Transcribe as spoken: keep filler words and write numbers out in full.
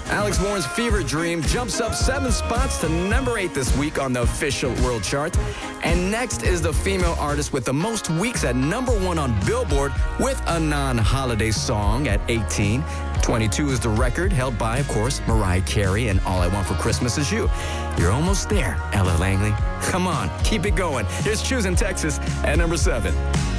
Alex Warren's Fever Dream jumps up seven spots to number eight this week on the official world chart. And next is the female artist with the most weeks at number one on Billboard with a non-holiday song at eighteen. twenty-two is the record held by, of course, Mariah Carey and All I Want for Christmas Is You. You're almost there, Ella Langley. Come on, keep it going. Here's Choosing Texas at number seven.